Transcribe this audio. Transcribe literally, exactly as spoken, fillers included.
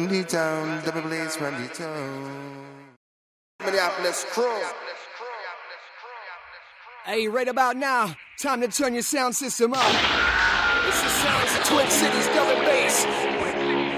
the town, double blaze from the town. Minneapolis crew. Hey, right about now, time to turn your sound system up. It's the sounds of Twin Cities double bass.